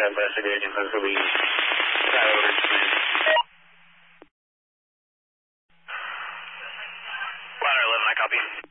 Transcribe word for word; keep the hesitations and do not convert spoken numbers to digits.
investigating this will be over to me. Ladder eleven, I copy.